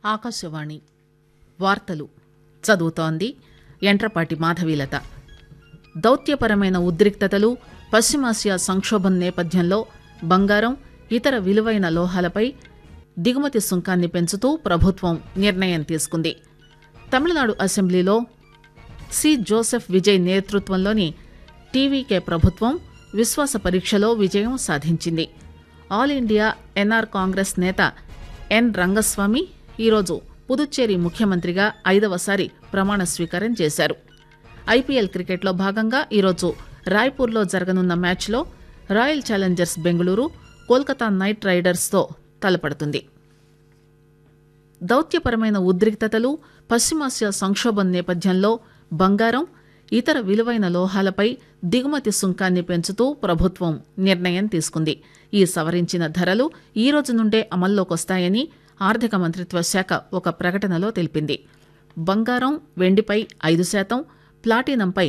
ఆకాశవాణి వార్తలు చదువుతోంది యంట్రపాటి మాధవీలత. దౌత్యపరమైన ఉద్రిక్తతలు, పశ్చిమాసియా సంక్షోభం నేపథ్యంలో బంగారం, ఇతర విలువైన లోహాలపై దిగుమతి సుంకాన్ని పెంచుతూ ప్రభుత్వం నిర్ణయం తీసుకుంది. తమిళనాడు అసెంబ్లీలో సి జోసెఫ్ విజయ్ నేతృత్వంలోని టీవీకే ప్రభుత్వం విశ్వాస పరీక్షలో విజయం సాధించింది. ఆల్ ఇండియా ఎన్ఆర్ కాంగ్రెస్ నేత ఎన్ రంగస్వామి ఈరోజు పుదుచ్చేరి ముఖ్యమంత్రిగా 5వసారి ప్రమాణ స్వీకారం చేశారు. ఐపీఎల్ క్రికెట్లో భాగంగా ఈరోజు రాయ్పూర్లో జరగనున్న మ్యాచ్లో royal Challengers Bengaluru Kolkata night రైడర్స్తో తలపడుతుంది. దౌత్యపరమైన ఉద్రిక్తతలు, పశ్చిమాసియా సంక్షోభం నేపథ్యంలో బంగారం, ఇతర విలువైన లోహాలపై దిగుమతి సుంకాన్ని పెంచుతూ ప్రభుత్వం నిర్ణయం తీసుకుంది. ఈ సవరించిన ధరలు ఈ రోజు నుండే అమల్లోకొస్తాయని ఆర్థిక మంత్రిత్వ శాఖ ఒక ప్రకటనలో తెలిపింది. బంగారం, వెండిపై 5%, ప్లాటినంపై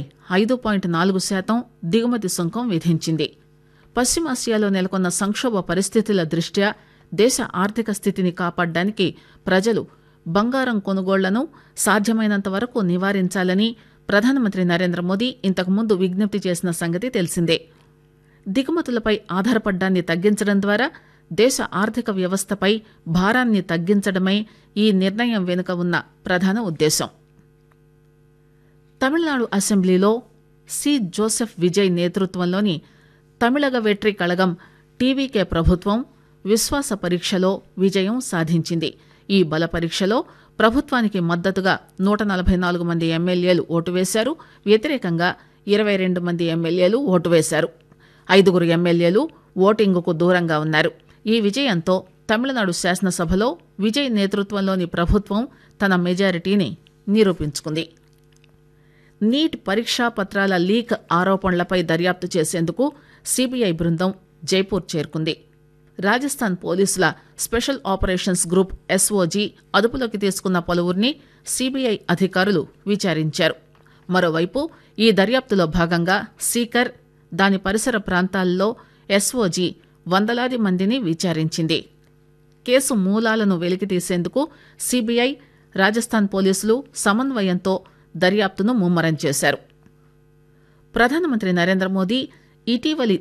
5.4% దిగుమతి సుంకం విధించింది. పశ్చిమాసియాలో నెలకొన్న సంక్షోభ పరిస్థితుల దృష్ట్యా దేశ ఆర్థిక స్థితిని కాపాడడానికి ప్రజలు బంగారం కొనుగోళ్లను సాధ్యమైనంత వరకు నివారించాలని ప్రధానమంత్రి నరేంద్ర మోదీ ఇంతకుముందు విజ్ఞప్తి చేసిన సంగతి తెలిసిందే. దిగుమతులపై ఆధారపడ్డాన్ని తగ్గించడం ద్వారా దేశ ఆర్థిక వ్యవస్థపై భారాన్ని తగ్గించడమే ఈ నిర్ణయం వెనుక ఉన్న ప్రధాన ఉద్దేశం. తమిళనాడు అసెంబ్లీలో సి జోసెఫ్ విజయ్ నేతృత్వంలోని తమిళగ వెట్రి కళగం టీవీకే ప్రభుత్వం విశ్వాస పరీక్షలో విజయం సాధించింది. ఈ బల పరీక్షలో ప్రభుత్వానికి మద్దతుగా 144 మంది ఎమ్మెల్యేలు ఓటు వేశారు. వ్యతిరేకంగా 22 మంది ఎమ్మెల్యేలు ఓటు వేశారు. 5 ఎమ్మెల్యేలు ఓటింగుకు దూరంగా ఉన్నారు. ఈ విజయంతో తమిళనాడు శాసనసభలో విజయ్ నేతృత్వంలోని ప్రభుత్వం తన మెజారిటీని నిరూపించుకుంది. నీట్ పరీక్షా పత్రాల లీక్ ఆరోపణలపై దర్యాప్తు చేసేందుకు సీబీఐ బృందం జైపూర్ చేరుకుంది. రాజస్థాన్ పోలీసుల స్పెషల్ ఆపరేషన్స్ గ్రూప్ ఎస్ఓజీ అదుపులోకి తీసుకున్న పలువురిని సీబీఐ అధికారులు విచారించారు. మరోవైపు ఈ దర్యాప్తులో భాగంగా సీకర్, దాని పరిసర ప్రాంతాల్లో ఎస్ఓజీ వందలాది మందిని విచారించింది. కేసు మూలాలను వెలికితీసేందుకు సీబీఐ, రాజస్థాన్ పోలీసులు సమన్వయంతో దర్యాప్తును ముమ్మరం చేశారు. ప్రధానమంత్రి నరేంద్ర మోదీ ఇటీవలి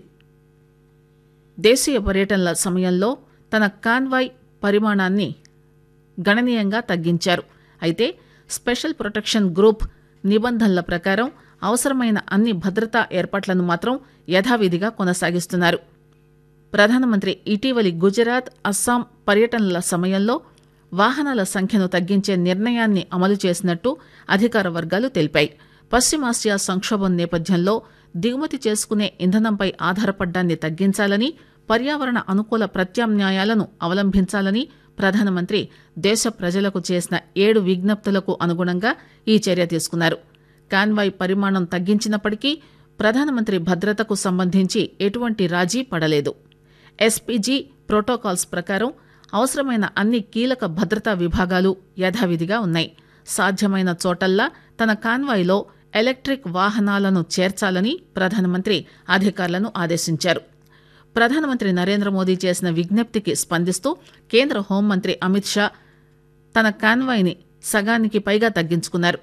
దేశీయ పర్యటనల సమయంలో తన కాన్వాయ్ పరిమాణాన్ని గణనీయంగా తగ్గించారు. అయితే స్పెషల్ ప్రొటెక్షన్ గ్రూప్ నిబంధనల ప్రకారం అవసరమైన అన్ని భద్రతా ఏర్పాట్లను మాత్రం యథావిధిగా కొనసాగిస్తున్నారు. ప్రధానమంత్రి ఇటీవలి గుజరాత్, అస్సాం పర్యటనల సమయంలో వాహనాల సంఖ్యను తగ్గించే నిర్ణయాన్ని అమలు చేసినట్టు అధికార వర్గాలు తెలిపాయి. పశ్చిమాసియా సంక్షోభం నేపథ్యంలో దిగుమతి చేసుకునే ఇంధనంపై ఆధారపడ్డాన్ని తగ్గించాలని, పర్యావరణ అనుకూల ప్రత్యామ్నాయాలను అవలంబించాలని ప్రధానమంత్రి దేశ ప్రజలకు చేసిన 7 విజ్ఞప్తులకు అనుగుణంగా ఈ చర్య తీసుకున్నారు. కాన్వాయ్ పరిమాణం తగ్గించినప్పటికీ ప్రధానమంత్రి భద్రతకు సంబంధించి ఎటువంటి రాజీ పడలేదు. ఎస్పీజీ ప్రోటోకాల్స్ ప్రకారం అవసరమైన అన్ని కీలక భద్రతా విభాగాలు యథావిధిగా ఉన్నాయి. సాధ్యమైన చోటల్లా తన కాన్వాయ్లో ఎలక్ట్రిక్ వాహనాలను చేర్చాలని ప్రధానమంత్రి అధికారులను ఆదేశించారు. ప్రధానమంత్రి నరేంద్ర మోదీ చేసిన విజ్ఞప్తికి స్పందిస్తూ కేంద్ర హోంమంత్రి అమిత్ షా తన కాన్వాయ్ని సగానికి పైగా తగ్గించుకున్నారు.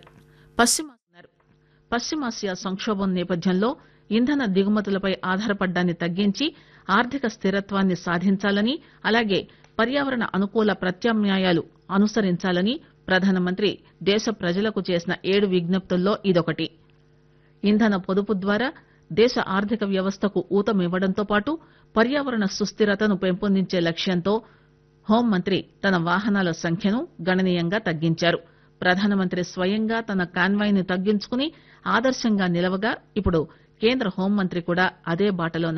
పశ్చిమాసియా సంక్షోభం నేపథ్యంలో ఇంధన దిగుమతులపై ఆధారపడ్డాన్ని తగ్గించి ఆర్థిక స్థిరత్వాన్ని సాధించాలని, అలాగే పర్యావరణ అనుకూల ప్రత్యామ్నాయాలు అనుసరించాలని ప్రధానమంత్రి దేశ ప్రజలకు చేసిన 7 విజ్ఞప్తుల్లో ఇదొకటి. ఇంధన పొదుపు ద్వారా దేశ ఆర్థిక వ్యవస్థకు ఊతమివ్వడంతో పాటు పర్యావరణ సుస్థిరతను పెంపొందించే లక్ష్యంతో హోంమంత్రి తన వాహనాల సంఖ్యను గణనీయంగా తగ్గించారు. ప్రధానమంత్రి స్వయంగా తన కాన్వాయ్ని తగ్గించుకుని ఆదర్శంగా నిలవగా ఇప్పుడు కేంద్ర హోంమంత్రి కూడా అదే బాటలో